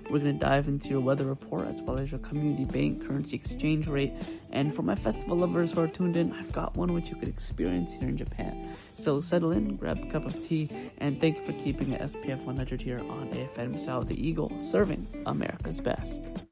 We're going to dive into your weather report as well as your community bank currency exchange rate. And for my festival lovers who are tuned in, I've got one which you could experience here in Japan. So settle in, grab a cup of tea, and thank you for keeping it SPF 100 here on AFM Sao the Eagle, serving America's best.